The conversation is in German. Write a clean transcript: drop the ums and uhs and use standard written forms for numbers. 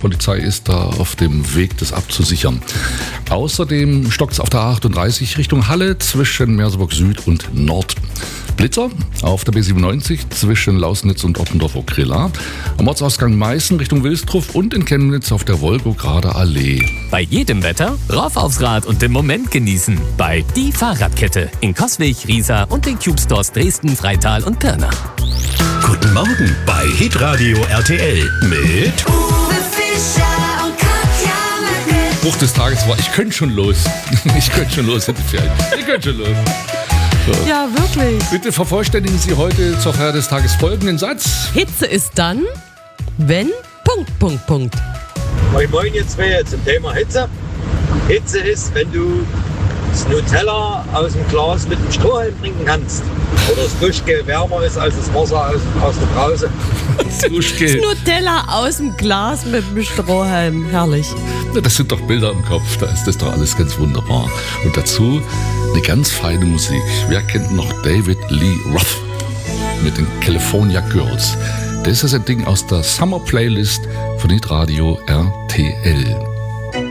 Polizei ist da auf dem Weg, das abzusichern. Außerdem stockt es auf der A38 Richtung Halle zwischen Merseburg Süd und Nord. Blitzer auf der B97 zwischen Lausnitz und Oppendorf-Okrilla. Am Ortsausgang Meißen Richtung Wilsdruff und in Chemnitz auf der Wolgograder Allee. Bei jedem Wetter rauf aufs Rad und den Moment genießen. Bei Die Fahrradkette in Coswig, Riesa und den Cube Stores Dresden, Freital und Pirna. Guten Morgen bei Hitradio RTL mit Uwe Fischer und Katja Möcke. Spruch des Tages war, ich könnte schon los. Ich könnte schon los, ich könnte schon los. So. Ja, wirklich. Bitte vervollständigen Sie heute zur Feier des Tages folgenden Satz. Hitze ist dann, wenn... ... Moin Moin, ihr zwei, zum Thema Hitze. Hitze ist, wenn du das Nutella aus dem Glas mit dem Strohhalm trinken kannst. Oder das Duschgel wärmer ist als das Wasser aus der Brause. Duschgel. Nutella aus dem Glas mit dem Strohhalm. Herrlich. Das sind doch Bilder im Kopf, da ist das doch alles ganz wunderbar. Und dazu eine ganz feine Musik. Wer kennt noch David Lee Roth mit den California Girls? Das ist ein Ding aus der Summer Playlist von Hitradio RTL.